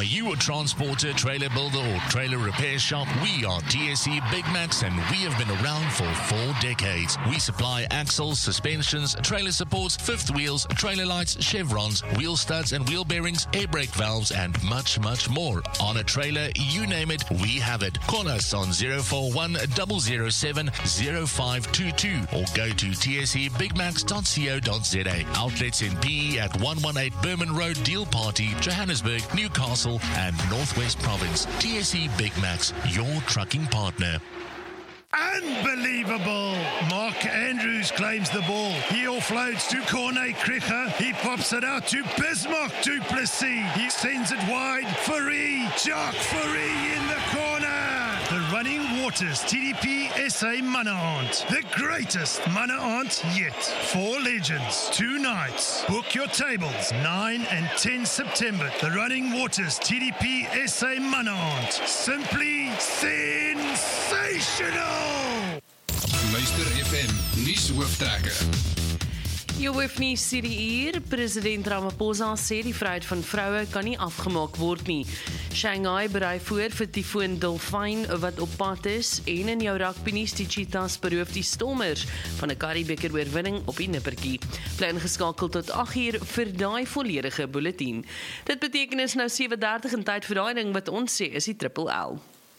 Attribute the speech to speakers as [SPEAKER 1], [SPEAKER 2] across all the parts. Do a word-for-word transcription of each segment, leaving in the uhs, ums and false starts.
[SPEAKER 1] Are you a transporter, trailer builder, or trailer repair shop? We are T S E Big Max, and we have been around for four decades. We supply axles, suspensions, trailer supports, fifth wheels, trailer lights, chevrons, wheel studs and wheel bearings, air brake valves, and much, much more. On a trailer, you name it, we have it. Call us on zero four one, zero zero seven, zero five two two or go to t s e big max dot co dot z a. Outlets in P E at one eighteen Berman Road, Deal Party, Johannesburg, Newcastle, and Northwest Province. T S E Big Max, your trucking partner.
[SPEAKER 2] Unbelievable! Mark Andrews claims the ball. He offloads to Corne Krige. He pops it out to Bismarck du Plessis. He sends it wide. Fourie, Jacques Fourie in the corner. The Running Waters T D P S A Mannaand. The greatest Mannaand yet. Four legends, two nights. Book your tables. nine and ten September. The Running Waters T D P S A Mannaand. Simply sensational!
[SPEAKER 3] Luister F M, nuus hooftrekker.
[SPEAKER 4] Jou hoofnuus hierdie uur. President Ramaphosa sê die vryheid van vroue kan nie afgemaak word nie. Shanghai berei voor vir tyfoon Dolfijn wat op pad is, en in jou rugbynuus die Cheetahs beroof die Stormers van 'n Currie-beker oorwinning op die nippertjie. Bly ingeskakel tot agt uur vir daai volledige bulletin. Dit beteken is nou sewe dertig en tyd vir daai ding wat ons sê is die Triple L.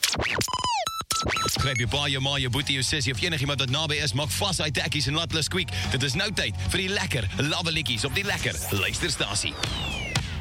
[SPEAKER 5] Gryp jou pa, jou ma, jou boetie, jou sussie of enigiemand wat naby is, maak vas uit tekkies en laat hulle squeak. Dit is nou tyd vir die lekker lawwe liedjies op die lekker luisterstasie.